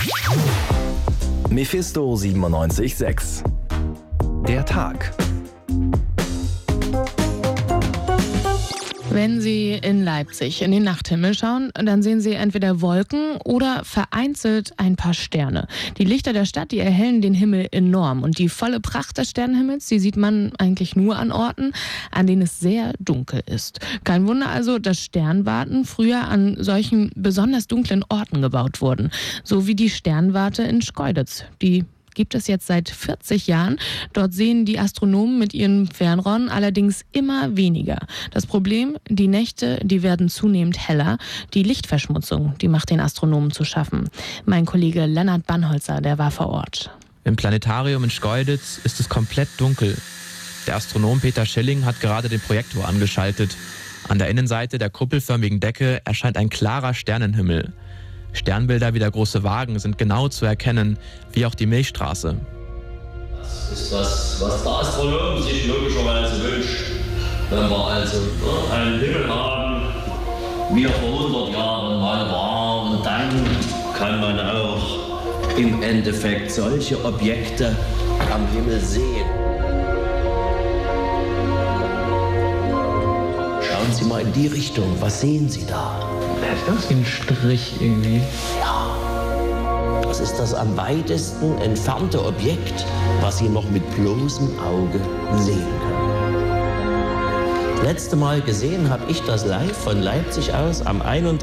Mephisto 97.6. Der Tag. Wenn Sie in Leipzig in den Nachthimmel schauen, dann sehen Sie entweder Wolken oder vereinzelt ein paar Sterne. Die Lichter der Stadt, die erhellen den Himmel enorm. Und die volle Pracht des Sternenhimmels, die sieht man eigentlich nur an Orten, an denen es sehr dunkel ist. Kein Wunder also, dass Sternwarten früher an solchen besonders dunklen Orten gebaut wurden. So wie die Sternwarte in Schkeuditz. Die gibt es jetzt seit 40 Jahren. Dort sehen die Astronomen mit ihren Fernrohren allerdings immer weniger. Das Problem, die Nächte, die werden zunehmend heller. Die Lichtverschmutzung, die macht den Astronomen zu schaffen. Mein Kollege Lennart Bannholzer, der war vor Ort. Im Planetarium in Schkeuditz ist es komplett dunkel. Der Astronom Peter Schilling hat gerade den Projektor angeschaltet. An der Innenseite der kuppelförmigen Decke erscheint ein klarer Sternenhimmel. Sternbilder wie der große Wagen sind genau zu erkennen, wie auch die Milchstraße. Das ist das, was der Astronom sich logischerweise wünscht. Wenn wir also einen Himmel haben, wie er vor 100 Jahren mal war, und dann kann man auch im Endeffekt solche Objekte am Himmel sehen. Schauen Sie mal in die Richtung, was sehen Sie da? Das ist wie ein Strich irgendwie. Ja, das ist das am weitesten entfernte Objekt, was Sie noch mit bloßem Auge sehen können. Letzte Mal gesehen habe ich das live von Leipzig aus am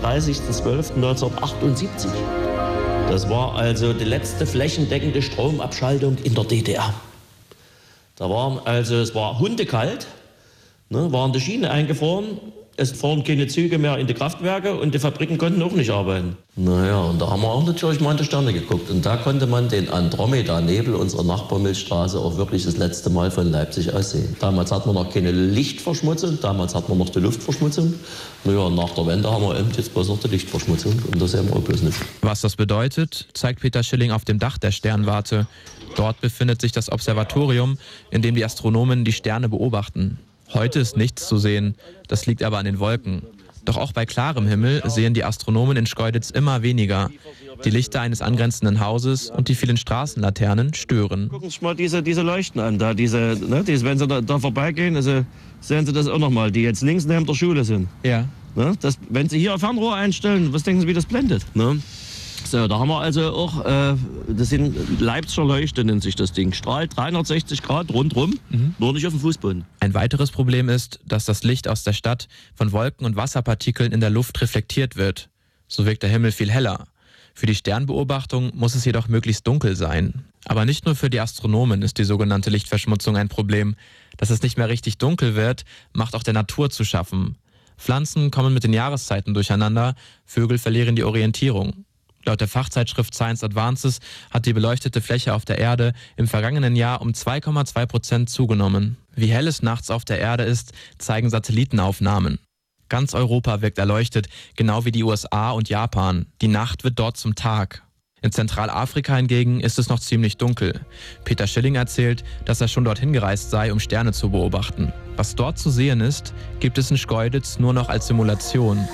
31.12.1978. Das war also die letzte flächendeckende Stromabschaltung in der DDR. Es war hundekalt, waren die Schienen eingefroren. Es fahren keine Züge mehr in die Kraftwerke und die Fabriken konnten auch nicht arbeiten. Naja, und da haben wir auch natürlich mal in die Sterne geguckt. Und da konnte man den Andromeda-Nebel unserer Nachbarmilchstraße auch wirklich das letzte Mal von Leipzig aus sehen. Damals hatten wir noch keine Lichtverschmutzung, damals hatten wir noch die Luftverschmutzung. Naja, und nach der Wende haben wir eben jetzt bloß noch die Lichtverschmutzung. Und das sehen wir auch bloß nicht. Was das bedeutet, zeigt Peter Schilling auf dem Dach der Sternwarte. Dort befindet sich das Observatorium, in dem die Astronomen die Sterne beobachten. Heute ist nichts zu sehen, das liegt aber an den Wolken. Doch auch bei klarem Himmel sehen die Astronomen in Schkeuditz immer weniger. Die Lichter eines angrenzenden Hauses und die vielen Straßenlaternen stören. Gucken Sie sich mal diese Leuchten an, da, wenn Sie da vorbeigehen, also sehen Sie das auch nochmal, die jetzt links neben der Schule sind. Ja. Wenn Sie hier ein Fernrohr einstellen, was denken Sie, wie das blendet? So, da haben wir also auch, das sind Leipziger Leuchte, nennt sich das Ding. Strahlt 360 Grad rundrum, nur nicht auf dem Fußboden. Ein weiteres Problem ist, dass das Licht aus der Stadt von Wolken und Wasserpartikeln in der Luft reflektiert wird. So wirkt der Himmel viel heller. Für die Sternbeobachtung muss es jedoch möglichst dunkel sein. Aber nicht nur für die Astronomen ist die sogenannte Lichtverschmutzung ein Problem. Dass es nicht mehr richtig dunkel wird, macht auch der Natur zu schaffen. Pflanzen kommen mit den Jahreszeiten durcheinander, Vögel verlieren die Orientierung. Laut der Fachzeitschrift Science Advances hat die beleuchtete Fläche auf der Erde im vergangenen Jahr um 2,2% zugenommen. Wie hell es nachts auf der Erde ist, zeigen Satellitenaufnahmen. Ganz Europa wirkt erleuchtet, genau wie die USA und Japan. Die Nacht wird dort zum Tag. In Zentralafrika hingegen ist es noch ziemlich dunkel. Peter Schilling erzählt, dass er schon dorthin gereist sei, um Sterne zu beobachten. Was dort zu sehen ist, gibt es in Schkeuditz nur noch als Simulation.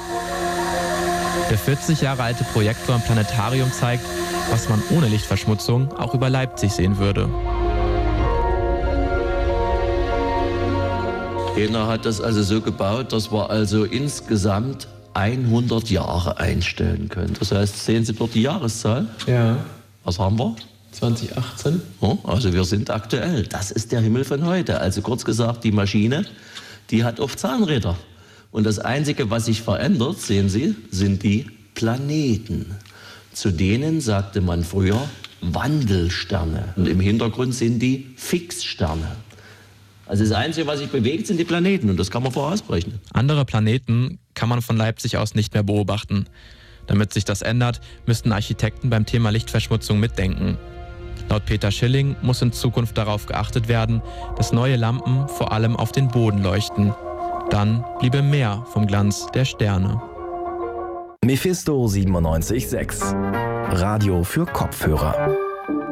Der 40 Jahre alte Projektor im Planetarium zeigt, was man ohne Lichtverschmutzung auch über Leipzig sehen würde. Einer hat das also so gebaut, dass wir also insgesamt 100 Jahre einstellen können. Das heißt, sehen Sie dort die Jahreszahl? Ja. Was haben wir? 2018. Ja, also wir sind aktuell. Das ist der Himmel von heute. Also kurz gesagt, die Maschine, die hat oft Zahnräder. Und das Einzige, was sich verändert, sehen Sie, sind die Planeten. Zu denen sagte man früher Wandelsterne. Und im Hintergrund sind die Fixsterne. Also das Einzige, was sich bewegt, sind die Planeten. Und das kann man vorausberechnen. Andere Planeten kann man von Leipzig aus nicht mehr beobachten. Damit sich das ändert, müssten Architekten beim Thema Lichtverschmutzung mitdenken. Laut Peter Schilling muss in Zukunft darauf geachtet werden, dass neue Lampen vor allem auf den Boden leuchten. Dann bliebe mehr vom Glanz der Sterne. Mephisto 97.6. Radio für Kopfhörer.